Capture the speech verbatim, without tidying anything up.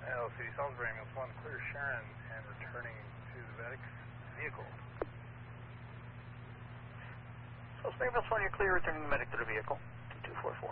L C D Salisbury, Ambulance one, clear Sharon and returning to the medic's vehicle. Salisbury, Ambulance one, you're clear, returning the medic to the vehicle. two two four four.